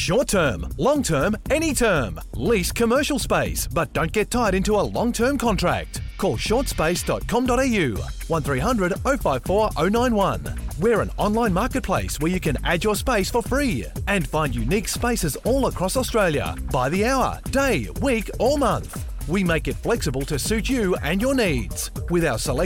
Short term, long term, any term. Lease commercial space, but don't get tied into a long-term contract. Call shortspace.com.au 1300 054 091. We're an online marketplace where you can add your space for free and find unique spaces all across Australia by the hour, day, week or month. We make it flexible to suit you and your needs with our selection